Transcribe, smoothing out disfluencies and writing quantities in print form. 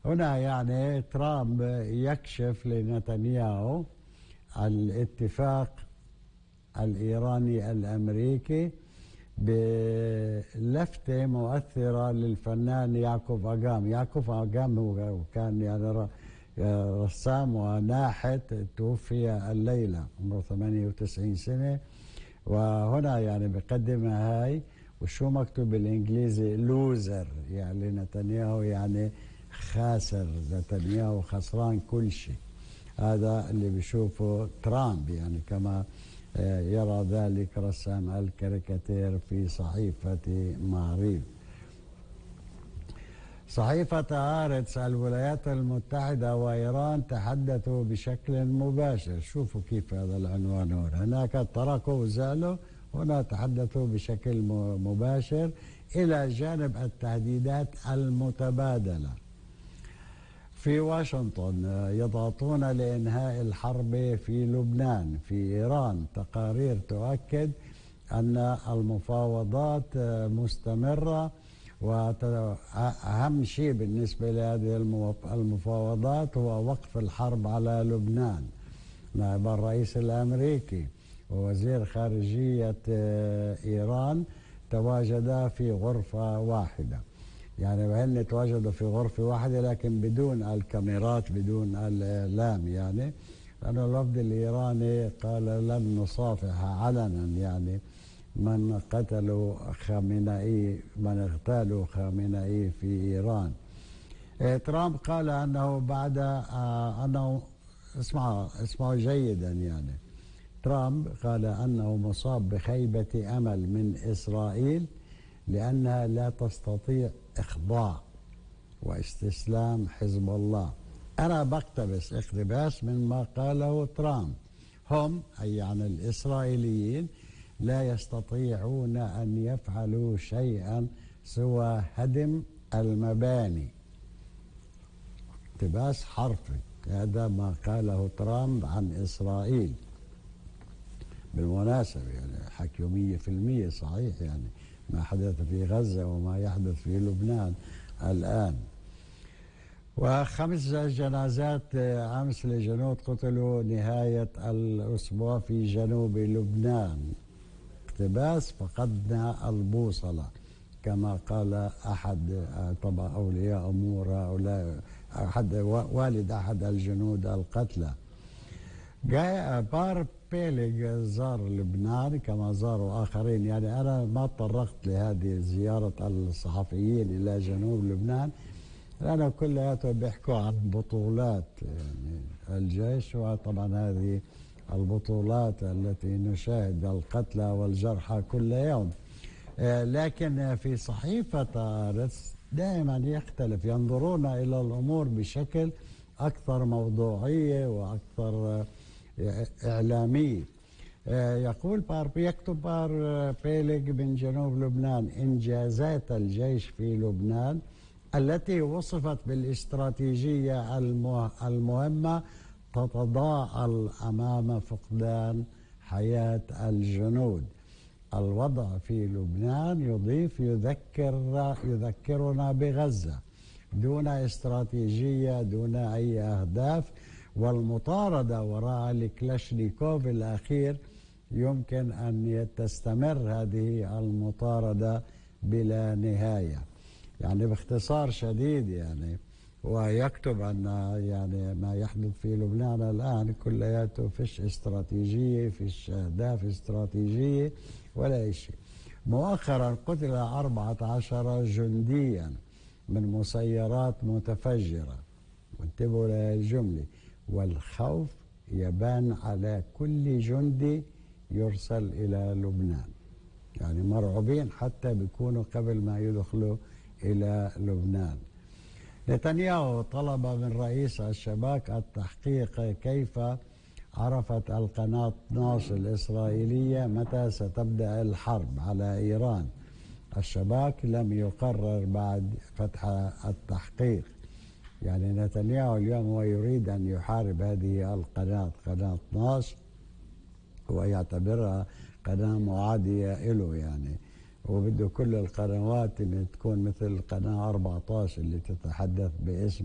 هنا يعني ترامب يكشف لنتنياهو الاتفاق الإيراني الأمريكي بلفتة مؤثرة للفنان يعقوب أقام. يعقوب أقام هو كان يعني رسام وناحت، توفي الليلة عمره 98 سنة. وهنا يعني بقدمها هاي، وشو مكتوب بالإنجليزي لوزر، يعني نتنياهو يعني خاسر، نتنياهو خسران كل شيء. هذا اللي بيشوفه ترامب، يعني كما يرى ذلك رسام الكاريكاتير في صحيفة معريف. صحيفة هارتس: الولايات المتحدة وإيران تحدثوا بشكل مباشر. شوفوا كيف هذا العنوان هناك تركوا وزالوا، هنا تحدثوا بشكل مباشر إلى جانب التهديدات المتبادلة. في واشنطن يضغطون لإنهاء الحرب في لبنان. في إيران تقارير تؤكد أن المفاوضات مستمرة، وأهم شيء بالنسبة لهذه المفاوضات هو وقف الحرب على لبنان. نائب الرئيس الأمريكي ووزير خارجية إيران تواجدا في غرفة واحدة، يعني وهن تواجدوا في غرفة واحدة لكن بدون الكاميرات، بدون الإعلام، يعني لأن الوفد الإيراني قال لن نصافح علنا يعني من قتلوا خامنئي، من اغتالوا خامنئي في إيران. ترامب قال أنه بعد أنه اسمعوا جيدا، يعني ترامب قال أنه مصاب بخيبة أمل من إسرائيل لأنها لا تستطيع إخضاع واستسلام حزب الله. أنا بقتبس اقتباس مما قاله ترامب. هم أي يعني الإسرائيليين لا يستطيعون أن يفعلوا شيئا سوى هدم المباني. اقتباس حرفي، هذا ما قاله ترامب عن إسرائيل. بالمناسبة يعني حكيه 100% صحيح، يعني ما حدث في غزة وما يحدث في لبنان الآن. و5 جنازات أمس لجنود قتلوا نهاية الأسبوع في جنوب لبنان. اقتباس: فقدنا البوصلة، كما قال أحد طبعا أولياء أمور هؤلاء، والد أحد الجنود القتلى. بار بيليغ زار لبنان كما زاروا آخرين. يعني أنا ما تطرقت لهذه زيارة الصحفيين إلى جنوب لبنان، لأنه كلياتهم بيحكوا عن بطولات يعني الجيش، وطبعا هذه البطولات التي نشاهد القتلى والجرحى كل يوم. لكن في صحيفة هارتس دائما يختلف، ينظرون إلى الأمور بشكل أكثر موضوعية وأكثر إعلامية. يكتب بار بيليغ من جنوب لبنان: إنجازات الجيش في لبنان التي وصفت بالاستراتيجية المهمة تتضاءل أمام فقدان حياة الجنود. الوضع في لبنان يذكرنا بغزة، دون استراتيجية، دون أي أهداف، والمطاردة وراء الكلاشنيكوف الأخير يمكن أن تستمر هذه المطاردة بلا نهاية. يعني باختصار شديد، يعني ويكتب أن يعني ما يحدث في لبنان الآن كلياته فيش استراتيجية، فيش أهداف استراتيجية ولا شيء. مؤخرا قتل 14 جنديا من مسيرات متفجرة، وانتبهوا للجملة: والخوف يبان على كل جندي يرسل إلى لبنان. يعني مرعوبين حتى بيكونوا قبل ما يدخلوا إلى لبنان. نتنياهو طلب من رئيس الشباك التحقيق كيف عرفت القناة 12 الإسرائيلية متى ستبدأ الحرب على إيران. الشباك لم يقرر بعد فتح التحقيق. يعني نتنياهو اليوم هو يريد أن يحارب هذه القناة، قناة 12، ويعتبرها قناة معادية له، يعني وبده كل القنوات تكون مثل قناة 14 اللي تتحدث باسم